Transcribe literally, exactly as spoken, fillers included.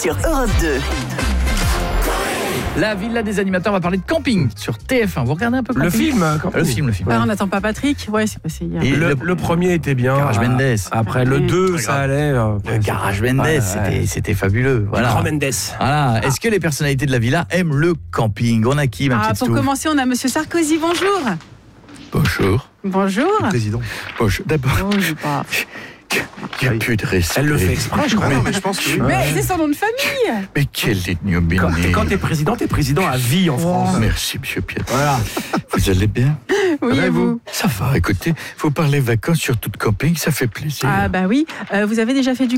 sur Europe deux. La Villa des animateurs, on va parler de camping sur T F un. Vous regardez un peu camping ? Le film, Ah, Le film, le film. Ah, on n'attend pas Patrick. Ouais, c'est passé hier. Et Le, le- le premier était bien. Garage Ah, Mendes. Après le Oui. deux, ça allait. euh, Le Garage Mendes, Ouais, ouais. c'était, c'était fabuleux. Voilà. Grand Mendes. Voilà. Est-ce que les personnalités de la villa aiment le camping ? On a qui, ma Ah, petite pour Stouff ? commencer, on a Monsieur Sarkozy. Bonjour. Bonjour. Bonjour. Président. Bonjour. D'abord, Oh, je sais pas. il n'y a plus de respect. Elle le fait exprès, je crois. Ah non, mais je pense que oui. Mais c'est son nom de famille. Mais quelle ignominie. Quand, quand t'es président, t'es président à vie en France. Merci, monsieur Piet. Voilà. Vous allez bien ? Oui, et vous ? Ça va, écoutez, vous parlez vacances sur tout camping, ça fait plaisir. Ah bah oui. Euh, vous avez déjà fait du camping ?